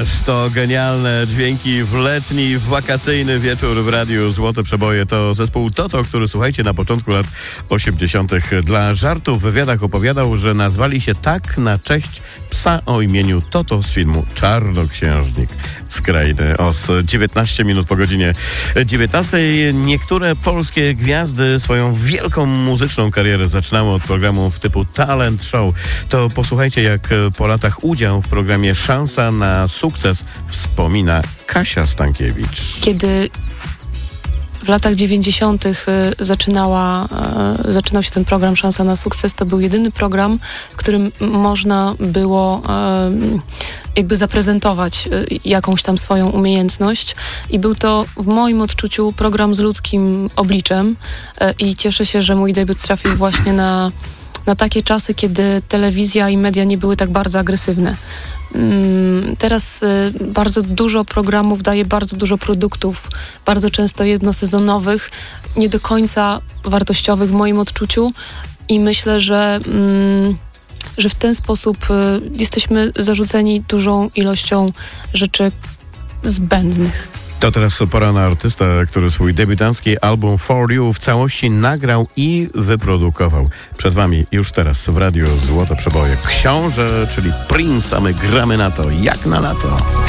to genialne dźwięki w letni, wakacyjny wieczór w Radiu Złote Przeboje. To zespół Toto, który, słuchajcie, na początku lat 80. dla żartu w wywiadach opowiadał, że nazwali się tak na cześć psa o imieniu Toto z filmu Czarnoksiężnik z krainy Oz. 19 minut po godzinie 19. Niektóre polskie gwiazdy swoją wielką muzyczną karierę zaczynały od programów typu Talent Show. To posłuchajcie, jak po latach udział w programie Szansa na sukces wspomina Kasia Stankiewicz. Kiedy w latach 90. zaczynał się ten program Szansa na sukces, to był jedyny program, w którym można było jakby zaprezentować jakąś tam swoją umiejętność i był to w moim odczuciu program z ludzkim obliczem i cieszę się, że mój debiut trafił właśnie na takie czasy, kiedy telewizja i media nie były tak bardzo agresywne. Teraz bardzo dużo programów daje bardzo dużo produktów, bardzo często jednosezonowych, nie do końca wartościowych w moim odczuciu i myślę, że w ten sposób jesteśmy zarzuceni dużą ilością rzeczy zbędnych. To teraz pora na artystę, który swój debiutancki album For You w całości nagrał i wyprodukował. Przed wami już teraz w Radiu Złote Przeboje Książę, czyli Prince, a my gramy na to jak na lato.